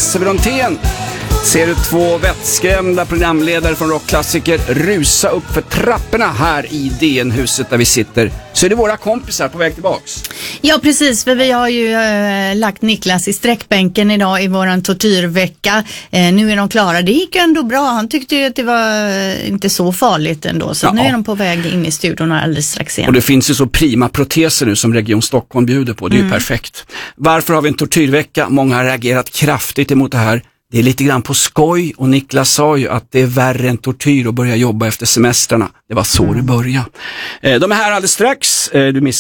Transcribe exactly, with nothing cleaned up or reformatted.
Lasse Brontén. Ser du två vettskrämda programledare från rockklassiker rusa upp för trapporna här i D N-huset där vi sitter, så är det våra kompisar på väg tillbaks. Ja, precis, för vi har ju äh, lagt Niklas i sträckbänken idag i våran tortyrvecka. Äh, nu är de klara. Det gick ändå bra. Han tyckte ju att det var äh, inte så farligt ändå. Så ja. Nu är de på väg in i studion alldeles strax igen. Och det finns ju så prima proteser nu som Region Stockholm bjuder på. Det är mm. ju perfekt. Varför har vi en tortyrvecka? Många har reagerat kraftigt emot det här. Det är lite grann på skoj, och Niklas sa ju att det är värre än tortyr att börja jobba efter semestrarna. Det var så mm. det började. De är här alldeles strax. Du missar